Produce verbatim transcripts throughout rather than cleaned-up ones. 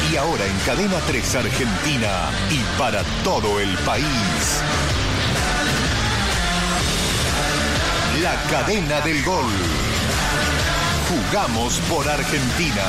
Y ahora en Cadena tres Argentina y para todo el país. La cadena del gol. Jugamos por Argentina.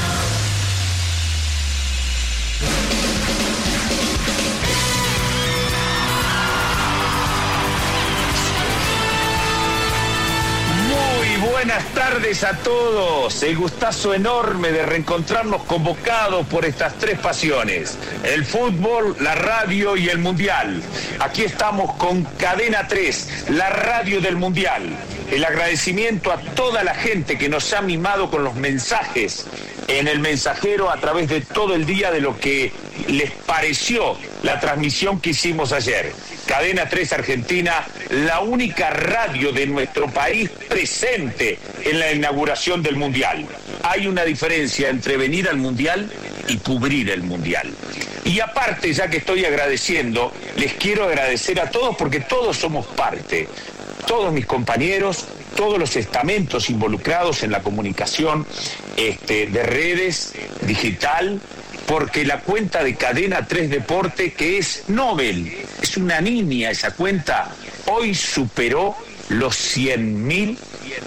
Muy buenas tardes a todos. El gustazo enorme de reencontrarnos convocados por estas tres pasiones: el fútbol, la radio y el mundial. Aquí estamos con Cadena tres, la radio del mundial. El agradecimiento a toda la gente que nos ha mimado con los mensajes en el mensajero a través de todo el día de lo que les pareció la transmisión que hicimos ayer. Cadena tres Argentina, la única radio de nuestro país presente en la inauguración del Mundial. Hay una diferencia entre venir al Mundial y cubrir el Mundial. Y aparte, ya que estoy agradeciendo, les quiero agradecer a todos porque todos somos parte. Todos mis compañeros, todos los estamentos involucrados en la comunicación este, de redes, digital, porque la cuenta de Cadena tres Deporte, que es Nobel, es una niña esa cuenta, hoy superó los cien mil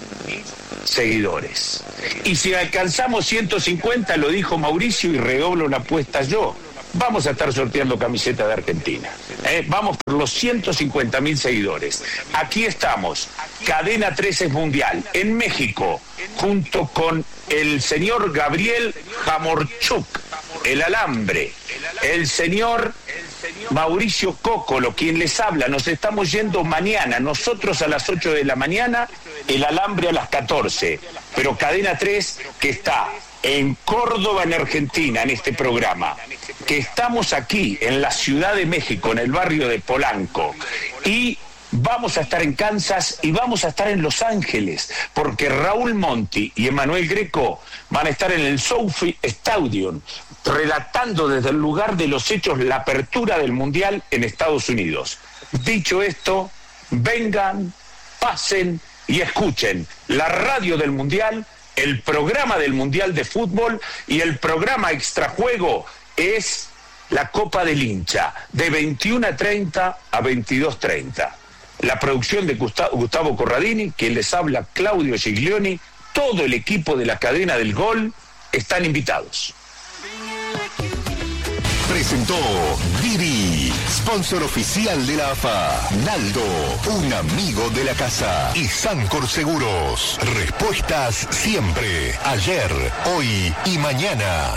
seguidores. Y si alcanzamos ciento cincuenta, lo dijo Mauricio y redoblo la apuesta yo, vamos a estar sorteando camiseta de Argentina. ¿eh? Vamos por los ciento cincuenta mil seguidores. Aquí estamos, Cadena tres es mundial, en México, junto con el señor Gabriel Jamorchuk, el alambre, el señor Mauricio Cócolo, quien les habla. Nos estamos yendo mañana, nosotros a las ocho de la mañana, el alambre a las catorce, pero Cadena tres que está en Córdoba, en Argentina, en este programa, que estamos aquí en la Ciudad de México, en el barrio de Polanco, y vamos a estar en Kansas y vamos a estar en Los Ángeles, porque Raúl Monti y Emanuel Greco van a estar en el SoFi Stadium, relatando desde el lugar de los hechos la apertura del Mundial en Estados Unidos. Dicho esto, vengan, pasen y escuchen la radio del Mundial, el programa del Mundial de Fútbol, y el programa Extrajuego es la Copa del Hincha, de veintiuno treinta a veintidós treinta. La producción de Gustavo Corradini, quien les habla Claudio Giglioni, todo el equipo de la cadena del gol están invitados. Presentó Didi, sponsor oficial de la A F A. Naldo, un amigo de la casa. Y Sancor Seguros, respuestas siempre, ayer, hoy y mañana.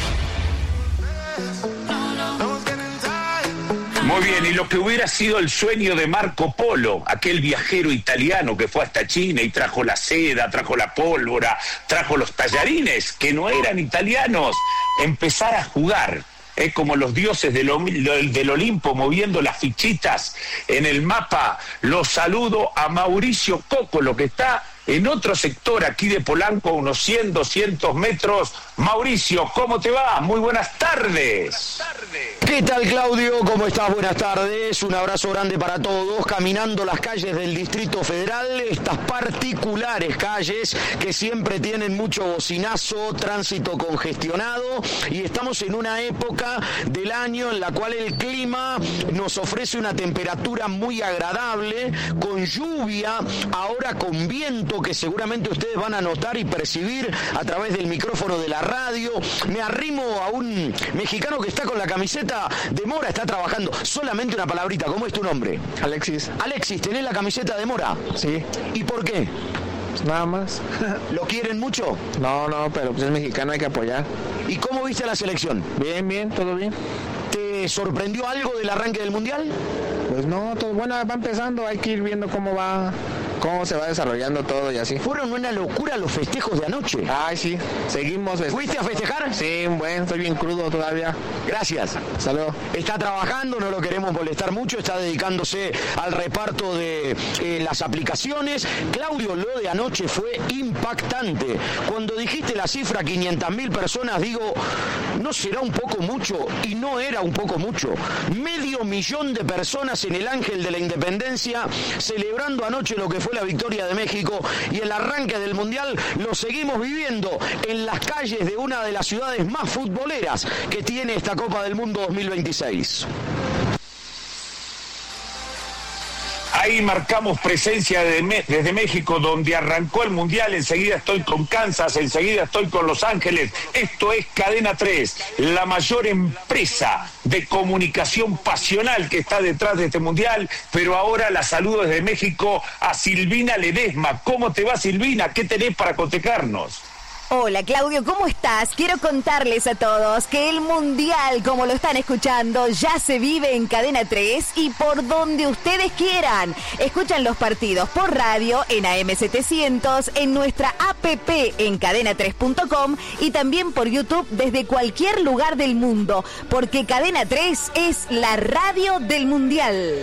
Muy bien, y lo que hubiera sido el sueño de Marco Polo, aquel viajero italiano que fue hasta China y trajo la seda, trajo la pólvora, trajo los tallarines, que no eran italianos, empezar a jugar. Es como los dioses del, del Olimpo moviendo las fichitas en el mapa. Los saludo a Mauricio Cócolo, que está en otro sector aquí de Polanco, unos cien, doscientos metros. Mauricio, ¿cómo te va? Muy buenas tardes. ¿Qué tal, Claudio? ¿Cómo estás? Buenas tardes. Un abrazo grande para todos. Caminando las calles del Distrito Federal, estas particulares calles que siempre tienen mucho bocinazo, tránsito congestionado, y estamos en una época del año en la cual el clima nos ofrece una temperatura muy agradable, con lluvia, ahora con viento, que seguramente ustedes van a notar y percibir a través del micrófono de la radio. Me arrimo a un mexicano que está con la camiseta de Mora, está trabajando. Solamente una palabrita, ¿cómo es tu nombre? Alexis. Alexis, ¿tenés la camiseta de Mora? Sí. ¿Y por qué? Pues nada más. ¿Lo quieren mucho? No, no, pero pues es mexicano, hay que apoyar. ¿Y cómo viste la selección? Bien, bien, todo bien. ¿Te sorprendió algo del arranque del Mundial? Pues no, todo bueno, va empezando, hay que ir viendo cómo va, cómo se va desarrollando todo y así. Fueron una locura los festejos de anoche. Ay, sí, seguimos. ¿Fuiste a festejar? Sí, bueno, estoy bien crudo todavía. Gracias. Saludos. Está trabajando, no lo queremos molestar mucho, está dedicándose al reparto de eh, las aplicaciones. Claudio, lo de anoche fue impactante. Cuando dijiste la cifra quinientas mil personas, digo, ¿no será un poco mucho? Y no era un poco mucho. Medio millón de personas en el Ángel de la Independencia celebrando anoche lo que fue fue la victoria de México y el arranque del Mundial lo seguimos viviendo en las calles de una de las ciudades más futboleras que tiene esta Copa del Mundo dos mil veintiséis. Ahí marcamos presencia de, desde México, donde arrancó el Mundial. Enseguida estoy con Kansas, enseguida estoy con Los Ángeles. Esto es Cadena tres, la mayor empresa de comunicación pasional que está detrás de este Mundial. Pero ahora la saludo desde México a Silvina Ledesma. ¿Cómo te va, Silvina? ¿Qué tenés para cotejarnos? Hola Claudio, ¿cómo estás? Quiero contarles a todos que el Mundial, como lo están escuchando, ya se vive en Cadena tres y por donde ustedes quieran. Escuchan los partidos por radio en A M setecientos, en nuestra app en cadena tres punto com y también por YouTube desde cualquier lugar del mundo, porque Cadena tres es la radio del Mundial.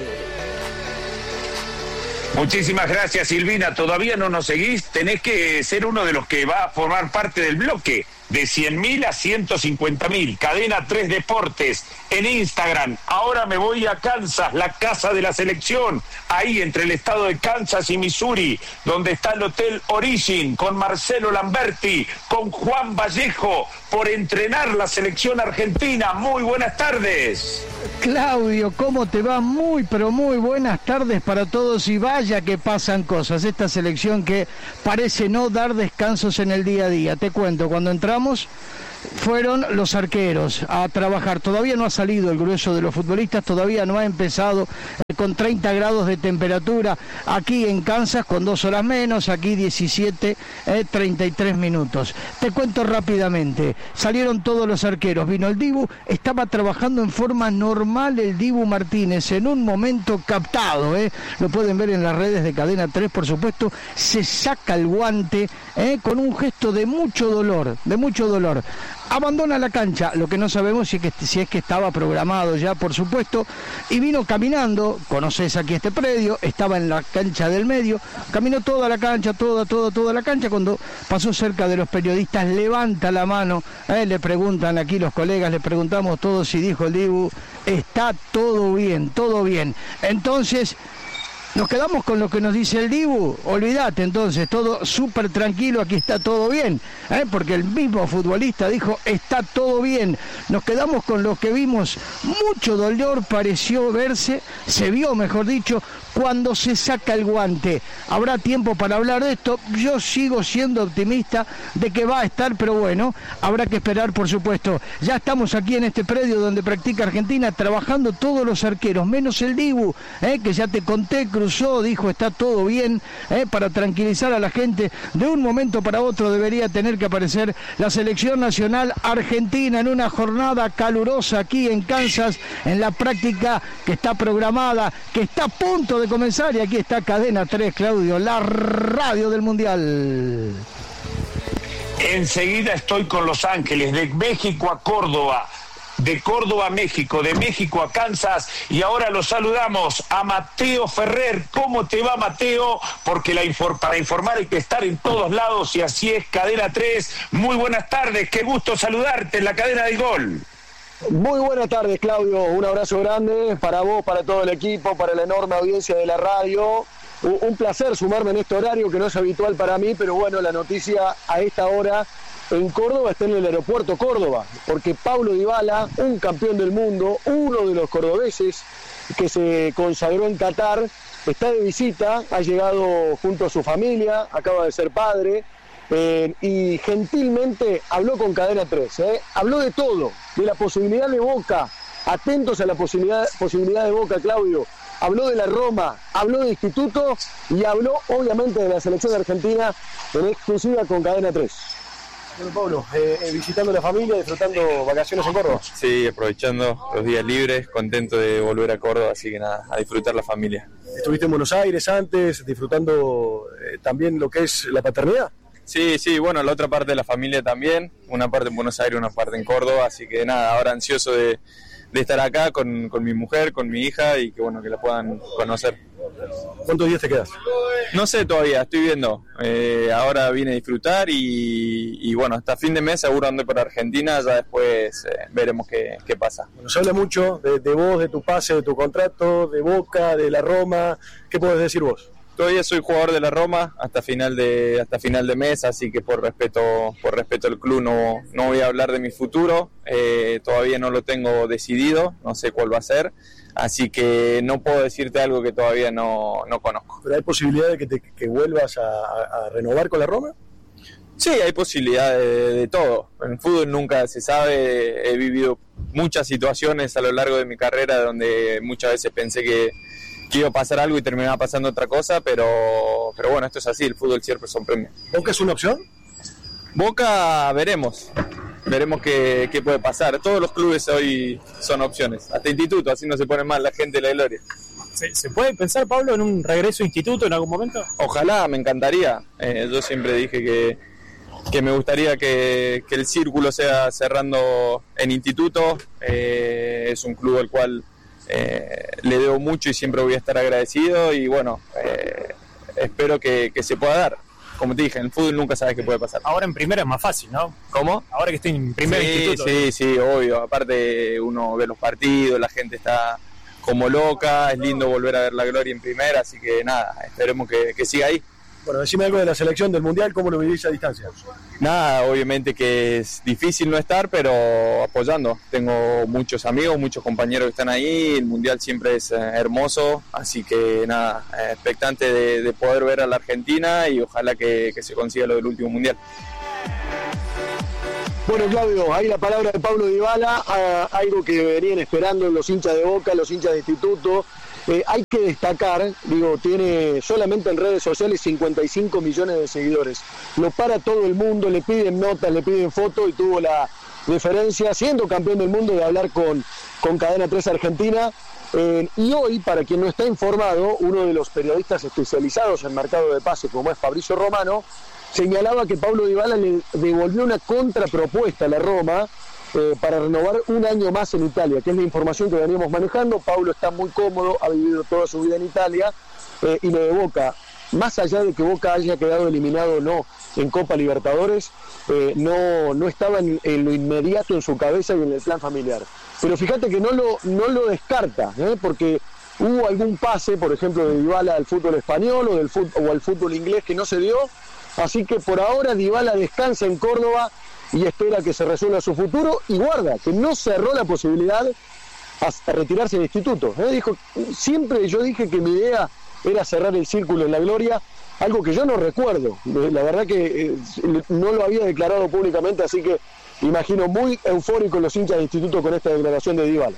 Muchísimas gracias, Silvina. ¿Todavía no nos seguís? Tenés que ser uno de los que va a formar parte del bloque de cien mil a ciento cincuenta mil. Cadena tres Deportes en Instagram. Ahora me voy a Kansas, la casa de la selección, ahí entre el estado de Kansas y Missouri, donde está el Hotel Origin, con Marcelo Lamberti, con Juan Vallejo, por entrenar la selección argentina. Muy buenas tardes. Claudio, ¿cómo te va? Muy, pero muy buenas tardes para todos y vaya que pasan cosas. Esta selección que parece no dar descansos en el día a día. Te cuento, cuando entramos fueron los arqueros a trabajar. Todavía no ha salido el grueso de los futbolistas, todavía no ha empezado eh, con treinta grados de temperatura aquí en Kansas, con dos horas menos, aquí diecisiete, eh, treinta y tres minutos. Te cuento rápidamente, salieron todos los arqueros, vino el Dibu, estaba trabajando en forma normal el Dibu Martínez, en un momento captado, eh, lo pueden ver en las redes de Cadena tres, por supuesto, se saca el guante eh, con un gesto de mucho dolor, de mucho dolor. Abandona la cancha, lo que no sabemos si es que, si es que estaba programado ya, por supuesto, y vino caminando, conoces aquí este predio, estaba en la cancha del medio, caminó toda la cancha, toda, toda, toda la cancha, cuando pasó cerca de los periodistas, levanta la mano, eh, le preguntan aquí los colegas, le preguntamos todos y dijo el Dibu, está todo bien, todo bien. Entonces, nos quedamos con lo que nos dice el Dibu, olvídate entonces, todo súper tranquilo, aquí está todo bien, ¿eh? Porque el mismo futbolista dijo, está todo bien, nos quedamos con lo que vimos, mucho dolor pareció verse, se vio mejor dicho, cuando se saca el guante. Habrá tiempo para hablar de esto, yo sigo siendo optimista de que va a estar, pero bueno, habrá que esperar por supuesto. Ya estamos aquí en este predio donde practica Argentina, trabajando todos los arqueros, menos el Dibu, ¿eh? Que ya te conté, cruzó, dijo está todo bien, ¿eh? Para tranquilizar a la gente. De un momento para otro debería tener que aparecer la selección nacional argentina en una jornada calurosa aquí en Kansas, en la práctica que está programada, que está a punto de comenzar, y aquí está Cadena tres, Claudio, la radio del Mundial. Enseguida estoy con Los Ángeles, de México a Córdoba, de Córdoba a México, de México a Kansas, y ahora lo saludamos a Mateo Ferrer. ¿Cómo te va, Mateo? Porque la infor- para informar hay que estar en todos lados, y así es Cadena tres. Muy buenas tardes, qué gusto saludarte en la cadena del gol. Muy buenas tardes, Claudio, un abrazo grande para vos, para todo el equipo, para la enorme audiencia de la radio. Un placer sumarme en este horario que no es habitual para mí, pero bueno, la noticia a esta hora en Córdoba está en el aeropuerto Córdoba, porque Paulo Dybala, un campeón del mundo, uno de los cordobeses que se consagró en Qatar, está de visita, ha llegado junto a su familia, acaba de ser padre, eh, y gentilmente habló con Cadena tres, eh, habló de todo, de la posibilidad de Boca, atentos a la posibilidad, posibilidad de Boca, Claudio, habló de la Roma, habló de Instituto y habló obviamente de la selección argentina en exclusiva con Cadena tres. Bueno, Pablo, eh, visitando a la familia, disfrutando vacaciones en Córdoba. Sí, aprovechando los días libres, contento de volver a Córdoba, así que nada, a disfrutar la familia. ¿Estuviste en Buenos Aires antes, disfrutando eh, también lo que es la paternidad? Sí, sí, bueno, la otra parte de la familia también, una parte en Buenos Aires, una parte en Córdoba, así que nada, ahora ansioso de, de estar acá con, con mi mujer, con mi hija y que bueno, que la puedan conocer. ¿Cuántos días te quedas? No sé todavía, estoy viendo, eh, ahora vine a disfrutar y, y bueno, hasta fin de mes seguro ando por Argentina, ya después eh, veremos qué, qué pasa. Bueno, se habla mucho de, de vos, de tu pase, de tu contrato, de Boca, de la Roma, ¿qué podés decir vos? todavía soy jugador de la Roma hasta final de hasta final de mes, así que por respeto por respeto al club no, no voy a hablar de mi futuro, eh, todavía no lo tengo decidido, no sé cuál va a ser, así que no puedo decirte algo que todavía no, no conozco. ¿Pero hay posibilidad de que, te, que vuelvas a, a, a renovar con la Roma? Sí, hay posibilidad de, de todo. En el fútbol nunca se sabe, he vivido muchas situaciones a lo largo de mi carrera donde muchas veces pensé que que iba a pasar algo y terminaba pasando otra cosa, pero pero bueno, esto es así, el fútbol siempre son premios. ¿Boca es una opción? Boca, veremos, veremos qué, qué puede pasar. Todos los clubes hoy son opciones, hasta Instituto, así no se pone mal la gente de la gloria. ¿Se, ¿Se puede pensar, Pablo, en un regreso a Instituto en algún momento? Ojalá, me encantaría. Eh, yo siempre dije que, que me gustaría que, que el círculo sea cerrando en Instituto. Eh, es un club al cual Eh, le debo mucho y siempre voy a estar agradecido y bueno, eh, espero que, que se pueda dar. Como te dije, en el fútbol nunca sabes qué puede pasar. Ahora en primera es más fácil, ¿no? ¿Cómo? Ahora que estoy en primer sí, instituto. Sí, ¿no? sí, obvio. Aparte uno ve los partidos, la gente está como loca, es lindo volver a ver la gloria en primera, así que nada, esperemos que, que siga ahí. Bueno, decime algo de la selección del Mundial, ¿cómo lo vivís a distancia? Nada, obviamente que es difícil no estar, pero apoyando. Tengo muchos amigos, muchos compañeros que están ahí, el Mundial siempre es eh, hermoso, así que nada, eh, expectante de, de poder ver a la Argentina y ojalá que, que se consiga lo del último Mundial. Bueno, Claudio, ahí la palabra de Pablo Dybala, a, algo que venían esperando los hinchas de Boca, los hinchas de Instituto. Eh, hay que destacar, digo, tiene solamente en redes sociales cincuenta y cinco millones de seguidores. Lo para todo el mundo, le piden notas, le piden fotos y tuvo la deferencia, siendo campeón del mundo, de hablar con, con Cadena tres Argentina. Eh, y hoy, para quien no está informado, uno de los periodistas especializados en mercado de pases, como es Fabricio Romano, señalaba que Pablo Dybala le devolvió una contrapropuesta a la Roma eh, para renovar un año más en Italia, que es la información que veníamos manejando. Pablo está muy cómodo, ha vivido toda su vida en Italia, eh, y lo de Boca, más allá de que Boca haya quedado eliminado o no en Copa Libertadores, eh, no, no estaba en, en lo inmediato en su cabeza y en el plan familiar. Pero fíjate que no lo, no lo descarta, ¿eh? Porque hubo algún pase, por ejemplo, de Dybala al fútbol español o, del fútbol, o al fútbol inglés que no se dio. Así que por ahora Dybala descansa en Córdoba y espera que se resuelva su futuro, y guarda, que no cerró la posibilidad a retirarse del Instituto. ¿eh? Dijo, siempre yo dije que mi idea era cerrar el círculo en la gloria, algo que yo no recuerdo. La verdad que eh, no lo había declarado públicamente, así que imagino muy eufóricos los hinchas del Instituto con esta declaración de Dybala.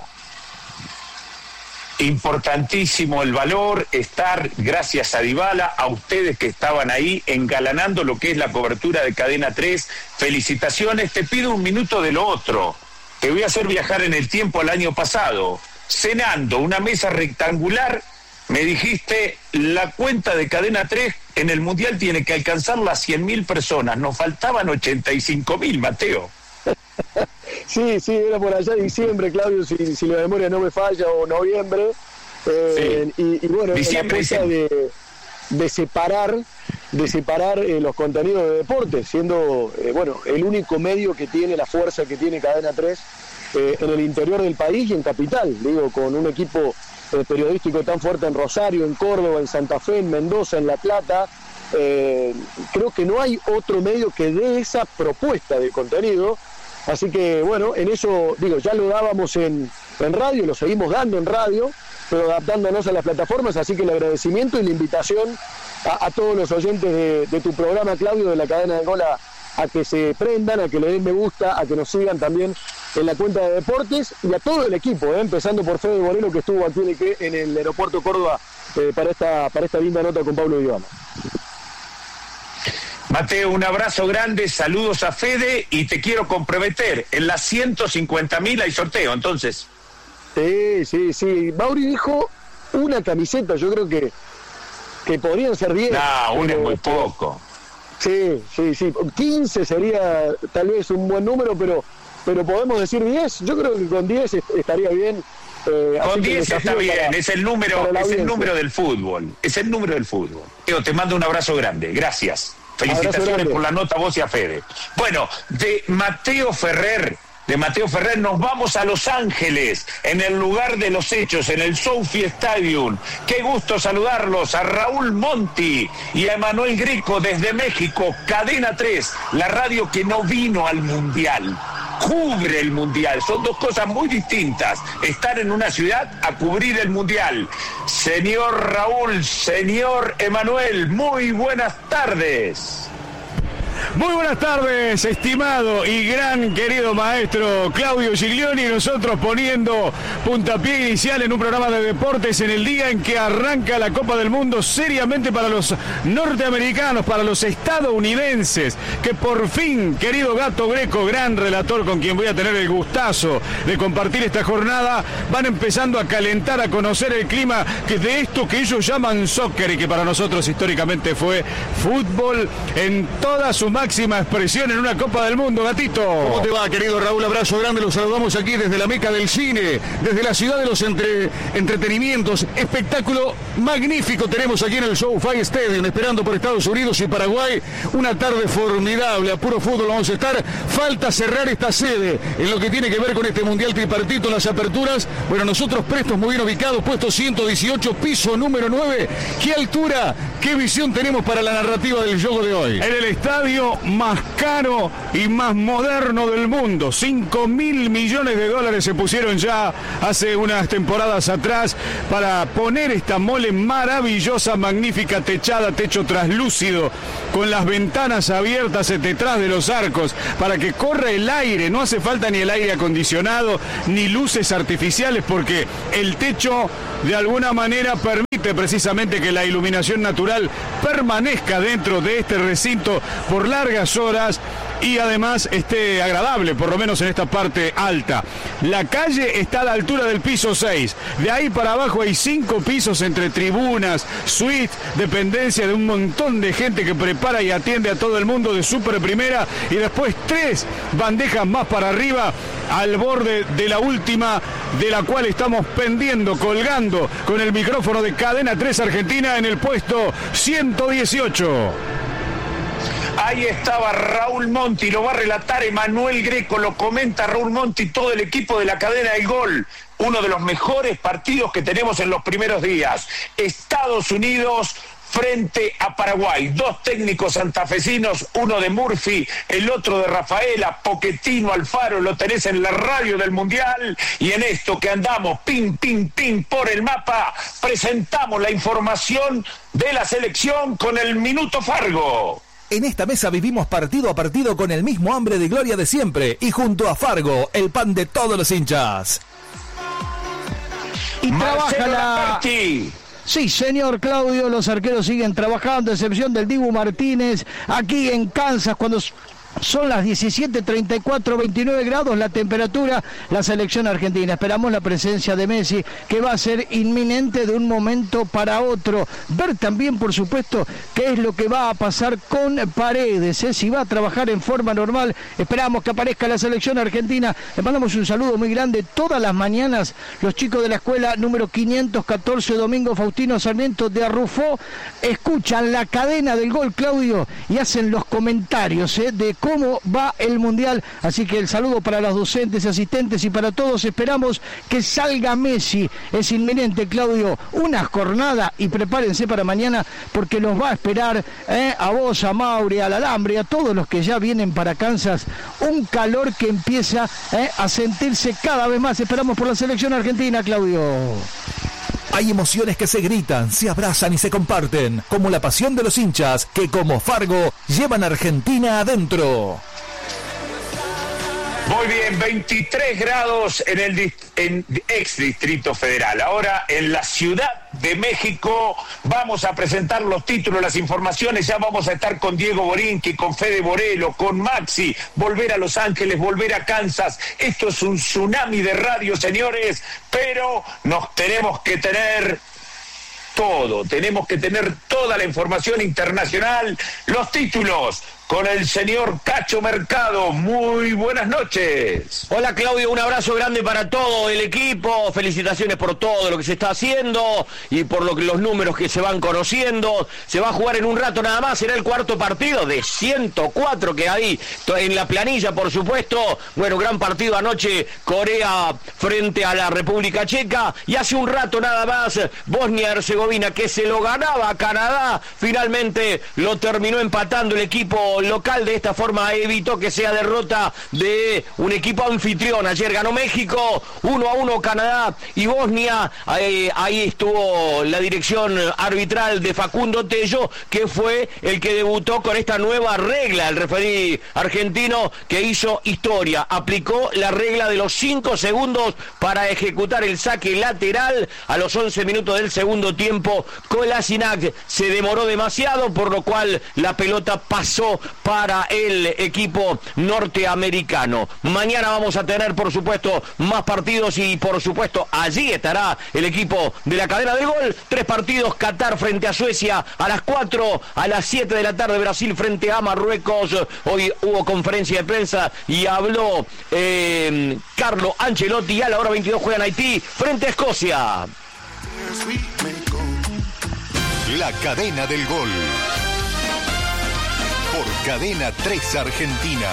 Importantísimo el valor, estar, gracias a Dybala, a ustedes que estaban ahí engalanando lo que es la cobertura de Cadena tres. Felicitaciones, te pido un minuto de lo otro. Te voy a hacer viajar en el tiempo al año pasado. Cenando, una mesa rectangular, me dijiste, la cuenta de Cadena tres en el Mundial tiene que alcanzar las cien mil personas. Nos faltaban ochenta y cinco mil, Mateo. Sí, sí, era por allá de diciembre, Claudio, si, si la memoria no me falla, o noviembre. Eh, sí. y, y bueno, diciembre, la cosa de, de separar, de separar eh, los contenidos de deporte, siendo eh, bueno, el único medio que tiene la fuerza que tiene Cadena tres eh, en el interior del país y en Capital, digo, con un equipo eh, periodístico tan fuerte en Rosario, en Córdoba, en Santa Fe, en Mendoza, en La Plata. Eh, creo que no hay otro medio que dé esa propuesta de contenido. Así que bueno, en eso, digo, ya lo dábamos en, en radio, lo seguimos dando en radio, pero adaptándonos a las plataformas, así que el agradecimiento y la invitación a, a todos los oyentes de, de tu programa, Claudio, de la Cadena de Gol, a, a que se prendan, a que le den me gusta, a que nos sigan también en la cuenta de deportes, y a todo el equipo, ¿eh? Empezando por Fede Borelo, que estuvo aquí en el aeropuerto Córdoba eh, para, esta, para esta linda nota con Pablo Dybala. Mateo, un abrazo grande, saludos a Fede, y te quiero comprometer, en las ciento cincuenta mil hay sorteo, entonces. Sí, sí, sí. Mauri dijo una camiseta, yo creo que, que podrían ser diez. No, una es muy poco. Sí, sí, sí. quince sería tal vez un buen número, pero, pero podemos decir diez. Yo creo que con diez estaría bien. Eh, con diez está bien, para, es el número, es el número del fútbol, es el número del fútbol. Yo te mando un abrazo grande, gracias. Felicitaciones por la nota, vos y a Fede. Bueno, de Mateo Ferrer de Mateo Ferrer, nos vamos a Los Ángeles, en el lugar de los hechos, en el SoFi Stadium. Qué gusto saludarlos a Raúl Monti y a Emanuel Greco desde México, Cadena tres, la radio que no vino al Mundial, cubre el Mundial. Son dos cosas muy distintas, estar en una ciudad a cubrir el Mundial. Señor Raúl, señor Emanuel, muy buenas tardes. Muy buenas tardes, estimado y gran querido maestro Claudio Giglioni, nosotros poniendo puntapié inicial en un programa de deportes en el día en que arranca la Copa del Mundo seriamente para los norteamericanos, para los estadounidenses, que por fin, querido Gato Greco, gran relator con quien voy a tener el gustazo de compartir esta jornada, van empezando a calentar, a conocer el clima que de esto que ellos llaman soccer y que para nosotros históricamente fue fútbol en toda su máxima expresión en una Copa del Mundo. Gatito, ¿cómo te va, querido Raúl? Abrazo grande, los saludamos aquí desde la meca del cine, desde la ciudad de los entre... entretenimientos. Espectáculo magnífico tenemos aquí en el SoFi Stadium, esperando por Estados Unidos y Paraguay. Una tarde formidable, a puro fútbol vamos a estar. Falta cerrar esta sede en lo que tiene que ver con este Mundial tripartito, las aperturas. Bueno, nosotros prestos, muy bien ubicados, puesto ciento dieciocho, piso número nueve. ¿Qué altura, qué visión tenemos para la narrativa del juego de hoy? En el estadio más caro y más moderno del mundo, cinco mil millones de dólares se pusieron ya hace unas temporadas atrás para poner esta mole maravillosa, magnífica, techada, techo traslúcido, con las ventanas abiertas detrás de los arcos, para que corra el aire. No hace falta ni el aire acondicionado, ni luces artificiales, porque el techo de alguna manera permite precisamente que la iluminación natural permanezca dentro de este recinto por largas horas y además esté agradable, por lo menos en esta parte alta. La calle está a la altura del piso seis. De ahí para abajo hay cinco pisos entre tribunas, suites, dependencia de un montón de gente que prepara y atiende a todo el mundo de super primera, y después tres bandejas más para arriba al borde de la última, de la cual estamos pendiendo, colgando con el micrófono de Cadena tres Argentina en el puesto ciento dieciocho. Ahí estaba Raúl Monti, lo va a relatar Emanuel Greco, lo comenta Raúl Monti, todo el equipo de la cadena del gol. Uno de los mejores partidos que tenemos en los primeros días. Estados Unidos frente a Paraguay. Dos técnicos santafesinos, uno de Murphy, el otro de Rafaela, Pochettino, Alfaro, lo tenés en la radio del Mundial. Y en esto que andamos, pim, pim, pim, por el mapa, presentamos la información de la selección con el Minuto Fargo. En esta mesa vivimos partido a partido con el mismo hambre de gloria de siempre y junto a Fargo, el pan de todos los hinchas. Y trabaja la... Sí, señor Claudio, los arqueros siguen trabajando, a excepción del Dibu Martínez, aquí en Kansas, cuando... Son las diecisiete treinta y cuatro, veintinueve grados la temperatura, la selección argentina. Esperamos la presencia de Messi, que va a ser inminente de un momento para otro. Ver también, por supuesto, qué es lo que va a pasar con Paredes, ¿eh? Si va a trabajar en forma normal. Esperamos que aparezca la selección argentina. Le mandamos un saludo muy grande. Todas las mañanas, los chicos de la escuela número quinientos catorce, Domingo Faustino Sarmiento de Arrufó, escuchan la cadena del gol, Claudio, y hacen los comentarios, ¿eh? de cómo va el Mundial. Así que el saludo para los docentes, asistentes y para todos. Esperamos que salga Messi. Es inminente, Claudio, una jornada, y prepárense para mañana porque nos va a esperar eh, a vos, a Mauri, al Alambre, a todos los que ya vienen para Kansas, un calor que empieza eh, a sentirse cada vez más. Esperamos por la selección argentina, Claudio. Hay emociones que se gritan, se abrazan y se comparten, como la pasión de los hinchas que, como Fargo, llevan a Argentina adentro. Muy bien, veintitrés grados en el en ex Distrito Federal. Ahora en la Ciudad de México vamos a presentar los títulos, las informaciones. Ya vamos a estar con Diego Borinqui, con Fede Borelo, con Maxi. Volver a Los Ángeles, volver a Kansas. Esto es un tsunami de radio, señores, pero nos tenemos que tener todo. Tenemos que tener toda la información internacional, los títulos, con el señor Cacho Mercado. Muy buenas noches. Hola Claudio, un abrazo grande para todo el equipo, felicitaciones por todo lo que se está haciendo y por lo que, los números que se van conociendo. Se va a jugar en un rato nada más, será el cuarto partido de ciento cuatro que hay en la planilla, por supuesto. Bueno, gran partido anoche, Corea frente a la República Checa, y hace un rato nada más Bosnia-Herzegovina, que se lo ganaba a Canadá, finalmente lo terminó empatando el equipo local. De esta forma evitó que sea derrota de un equipo anfitrión. Ayer ganó México uno a uno Canadá y Bosnia. Ahí, ahí estuvo la dirección arbitral de Facundo Tello, que fue el que debutó con esta nueva regla, el referí argentino, que hizo historia. Aplicó la regla de los cinco segundos para ejecutar el saque lateral a los once minutos del segundo tiempo. Kolasinac se demoró demasiado, por lo cual la pelota pasó para el equipo norteamericano. Mañana vamos a tener, por supuesto, más partidos y, por supuesto, allí estará el equipo de la cadena del gol. Tres partidos: Qatar frente a Suecia a las cuatro, a las siete de la tarde Brasil frente a Marruecos. Hoy hubo conferencia de prensa y habló eh, Carlo Ancelotti, y a la hora veintidós juegan Haití frente a Escocia. La cadena del gol. Por Cadena tres Argentina.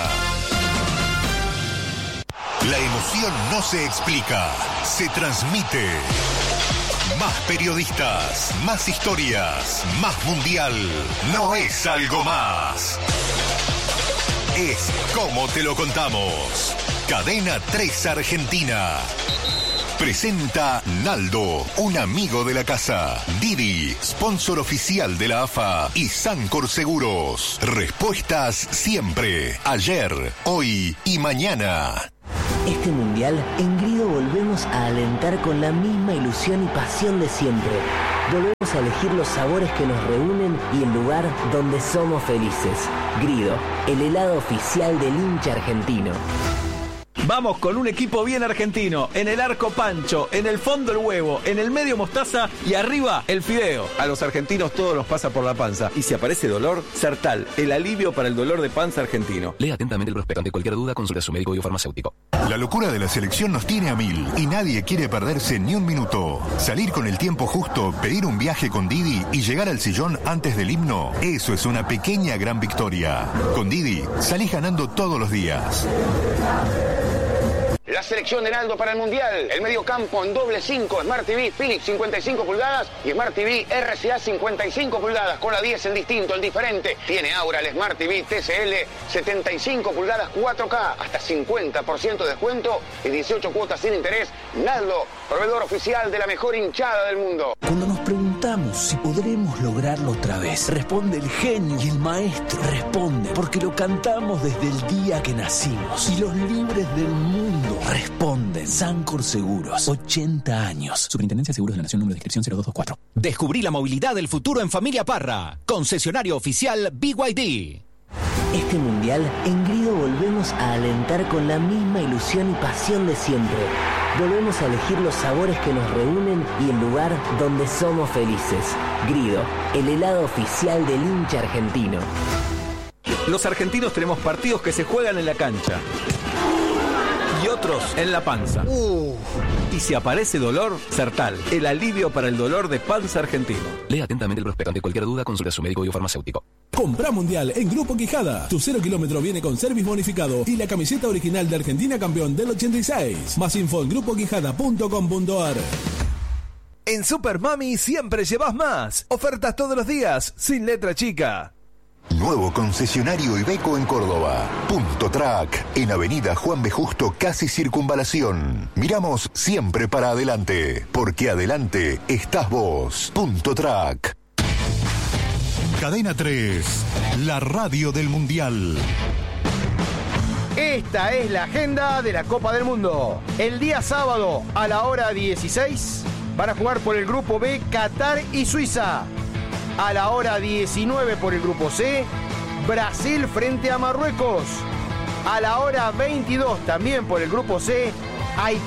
La emoción no se explica, se transmite. Más periodistas, más historias, más mundial. No es algo más. Es como te lo contamos. Cadena tres Argentina. Presenta Naldo, un amigo de la casa. Didi, sponsor oficial de la A F A. Y Sancor Seguros. Respuestas siempre. Ayer, hoy y mañana. Este mundial, en Grido volvemos a alentar con la misma ilusión y pasión de siempre. Volvemos a elegir los sabores que nos reúnen y el lugar donde somos felices. Grido, el helado oficial del hincha argentino. Vamos con un equipo bien argentino. En el arco Pancho, en el fondo el huevo, en el medio mostaza y arriba el fideo. A los argentinos todo nos pasa por la panza. Y si aparece dolor, Sertal, el alivio para el dolor de panza argentino. Lea atentamente el prospecto. Ante cualquier duda, consulte a su médico biofarmacéutico. La locura de la selección nos tiene a mil y nadie quiere perderse ni un minuto. Salir con el tiempo justo, pedir un viaje con Didi y llegar al sillón antes del himno, eso es una pequeña gran victoria. Con Didi, salís ganando todos los días. La selección de Naldo para el Mundial. El medio campo en doble cinco, Smart T V Philips cincuenta y cinco pulgadas y Smart T V R C A cincuenta y cinco pulgadas, con la diez en distinto, el diferente. Tiene ahora el Smart T V T C L setenta y cinco pulgadas cuatro K, hasta cincuenta por ciento de descuento y dieciocho cuotas sin interés. Naldo, proveedor oficial de la mejor hinchada del mundo. Cuando nos preguntamos si podremos lograrlo otra vez, responde el genio y el maestro. Responde porque lo cantamos desde el día que nacimos. Y los libres del mundo responden. Sancor Seguros, ochenta años. Superintendencia de Seguros de la Nación, número de inscripción cero dos dos cuatro. Descubrí la movilidad del futuro en Familia Parra. Concesionario oficial B Y D. Este mundial, en Grido volvemos a alentar con la misma ilusión y pasión de siempre. Volvemos a elegir los sabores que nos reúnen y el lugar donde somos felices. Grido, el helado oficial del hincha argentino. Los argentinos tenemos partidos que se juegan en la cancha y otros en la panza. Uh. Y si aparece dolor, Sertal, el alivio para el dolor de panza argentino. Lea atentamente el prospecto. Ante cualquier duda, consulte a su médico biofarmacéutico. Compra Mundial en Grupo Quijada. Tu cero kilómetro viene con service bonificado y la camiseta original de Argentina campeón del ochenta y seis. Más info en grupo quijada punto com punto a r. En Super Mami siempre llevas más. Ofertas todos los días, sin letra chica. Nuevo concesionario Iveco en Córdoba. Punto Track, en Avenida Juan B. Justo, casi Circunvalación. Miramos siempre para adelante, porque adelante estás vos. Punto Track. Cadena tres, la radio del Mundial. Esta es la agenda de la Copa del Mundo. El día sábado a la hora dieciséis van a jugar por el grupo B Qatar y Suiza. A la hora diecinueve por el grupo C, Brasil frente a Marruecos. A la hora veintidós también por el grupo C, Haití